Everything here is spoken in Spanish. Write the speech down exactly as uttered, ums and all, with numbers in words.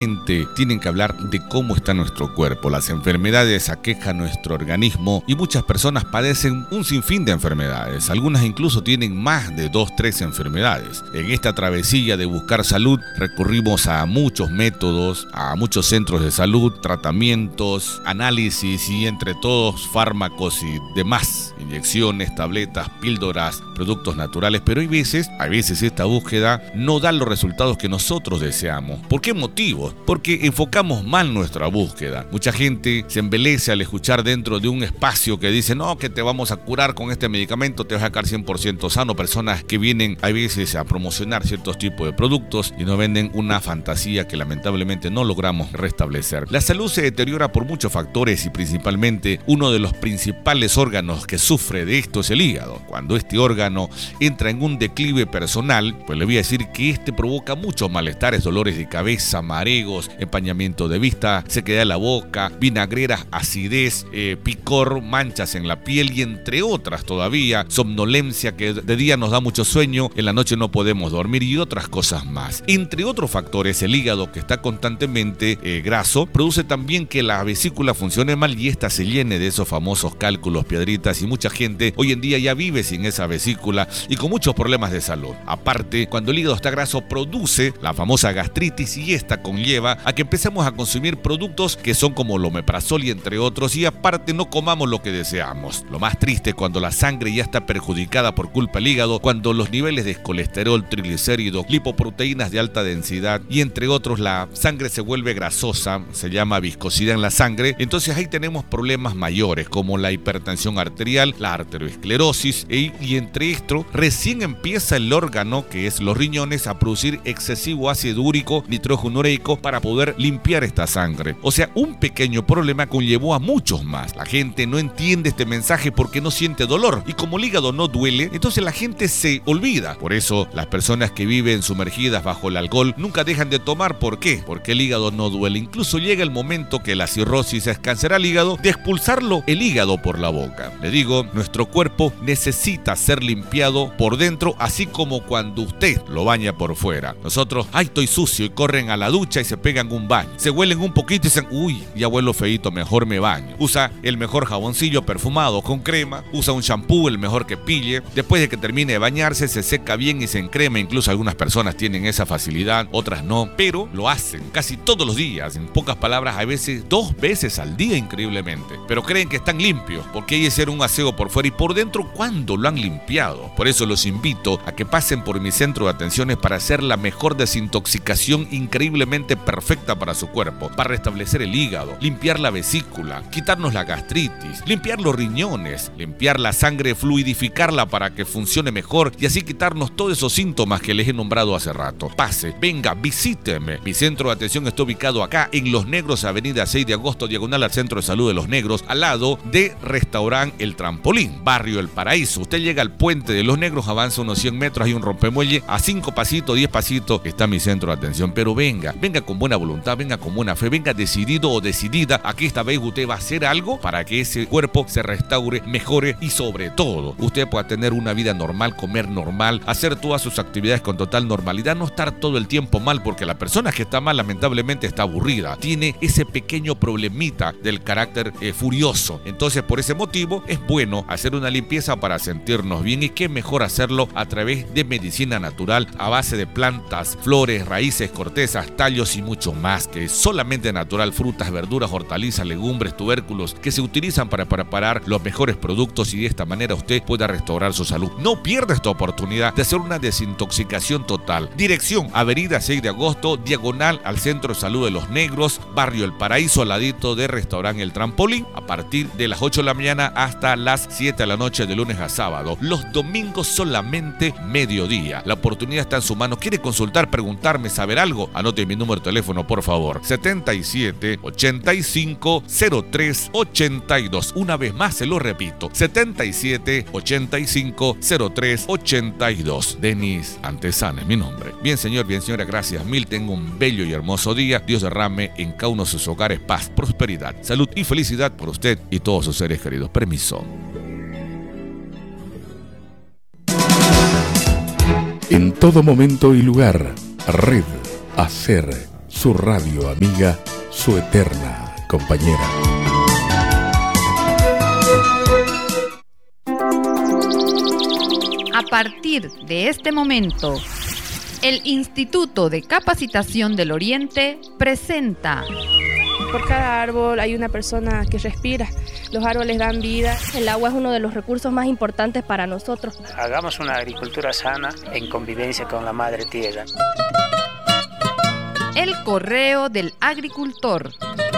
Tienen que hablar de cómo está nuestro cuerpo. Las enfermedades aquejan nuestro organismo y muchas personas padecen un sinfín de enfermedades. Algunas incluso tienen más de dos, tres enfermedades. En esta travesía de buscar salud recurrimos a muchos métodos, a muchos centros de salud, tratamientos, análisis y entre todos fármacos y demás, inyecciones, tabletas, píldoras, productos naturales. Pero hay veces, hay veces esta búsqueda no da los resultados que nosotros deseamos. ¿Por qué motivo? Porque enfocamos mal nuestra búsqueda. Mucha gente se embelece al escuchar dentro de un espacio que dice, no, que te vamos a curar con este medicamento, te vas a sacar cien por ciento sano. Personas que vienen a veces a promocionar ciertos tipos de productos y nos venden una fantasía que lamentablemente no logramos restablecer. La salud se deteriora por muchos factores y principalmente uno de los principales órganos que sufre de esto es el hígado. Cuando este órgano entra en un declive personal, pues le voy a decir que este provoca muchos malestares, dolores de cabeza, mareo, empañamiento de vista, sequedad de la boca, vinagreras, acidez, eh, picor, manchas en la piel y entre otras todavía, somnolencia que de día nos da mucho sueño, en la noche no podemos dormir y otras cosas más. Entre otros factores, el hígado que está constantemente eh, graso produce también que la vesícula funcione mal y esta se llene de esos famosos cálculos, piedritas y mucha gente hoy en día ya vive sin esa vesícula y con muchos problemas de salud. Aparte, cuando el hígado está graso produce la famosa gastritis y esta conlleva a que empecemos a consumir productos que son como el omeprazol y entre otros y aparte no comamos lo que deseamos. Lo más triste cuando la sangre ya está perjudicada por culpa del hígado, cuando los niveles de colesterol, triglicéridos, lipoproteínas de alta densidad y entre otros la sangre se vuelve grasosa, se llama viscosidad en la sangre, entonces ahí tenemos problemas mayores como la hipertensión arterial, la arteriosclerosis y, y entre esto recién empieza el órgano que es los riñones a producir excesivo ácido úrico, nitrógeno ureico para poder limpiar esta sangre. O sea, un pequeño problema conllevó a muchos más. La gente no entiende este mensaje porque no siente dolor y como el hígado no duele, entonces la gente se olvida. Por eso las personas que viven sumergidas bajo el alcohol nunca dejan de tomar. ¿Por qué? Porque el hígado no duele. Incluso llega el momento que la cirrosis es cáncer al hígado de expulsarlo el hígado por la boca. Le digo, nuestro cuerpo necesita ser limpiado por dentro, así como cuando usted lo baña por fuera. Nosotros, ay, estoy sucio y corren a la ducha y se pegan un baño. Se huelen un poquito y dicen, uy, ya huelo feíto, mejor me baño. Usa el mejor jaboncillo perfumado con crema, usa un shampoo el mejor que pille. Después de que termine de bañarse, se seca bien y se encrema. Incluso algunas personas tienen esa facilidad, otras no, pero lo hacen casi todos los días. En pocas palabras, a veces dos veces al día, increíblemente. Pero creen que están limpios, porque hay que hacer un aseo por fuera y por dentro, ¿cuándo lo han limpiado? Por eso los invito a que pasen por mi centro de atenciones para hacer la mejor desintoxicación increíblemente perfecta para su cuerpo, para restablecer el hígado, limpiar la vesícula, quitarnos la gastritis, limpiar los riñones, limpiar la sangre, fluidificarla para que funcione mejor y así quitarnos todos esos síntomas que les he nombrado hace rato. Pase, venga, visíteme. Mi centro de atención está ubicado acá en Los Negros, avenida seis de agosto, diagonal al Centro de Salud de Los Negros, al lado de Restaurante El Trampolín, barrio El Paraíso. Usted llega al puente de Los Negros, avanza unos cien metros, hay un rompemuelle, a cinco pasitos, diez pasitos está mi centro de atención. Pero venga, venga con buena voluntad, venga con buena fe, venga decidido o decidida a que esta vez usted va a hacer algo para que ese cuerpo se restaure, mejore y sobre todo usted pueda tener una vida normal, comer normal, hacer todas sus actividades con total normalidad, no estar todo el tiempo mal, porque la persona que está mal lamentablemente está aburrida, tiene ese pequeño problemita del carácter eh, furioso. Entonces por ese motivo es bueno hacer una limpieza para sentirnos bien y qué mejor hacerlo a través de medicina natural a base de plantas, flores, raíces, cortezas, tallos y mucho más, que es solamente natural, frutas, verduras, hortalizas, legumbres, tubérculos que se utilizan para preparar los mejores productos y de esta manera usted pueda restaurar su salud. No pierda esta oportunidad de hacer una desintoxicación total. Dirección, avenida seis de agosto, diagonal al Centro de Salud de Los Negros, barrio El Paraíso, al ladito de Restaurante El Trampolín, a partir de las ocho de la mañana hasta las siete de la noche de lunes a sábado. Los domingos solamente mediodía. La oportunidad está en su mano. ¿Quiere consultar, preguntarme, saber algo? Anote mi número de teléfono, por favor. setenta y siete, ochenta y cinco, cero tres, ochenta y dos. Una vez más se lo repito. setenta y siete, ochenta y cinco, cero tres, ochenta y dos. Denis Antesana es mi nombre. Bien, señor, bien, señora, gracias mil. Tengo un bello y hermoso día. Dios derrame en cada uno de sus hogares paz, prosperidad, salud y felicidad por usted y todos sus seres queridos. Permiso. En todo momento y lugar, Red Hacer su radio amiga, su eterna compañera. A partir de este momento, el Instituto de Capacitación del Oriente presenta... Por cada árbol hay una persona que respira. Los árboles dan vida. El agua es uno de los recursos más importantes para nosotros. Hagamos una agricultura sana en convivencia con la madre tierra. El correo del agricultor.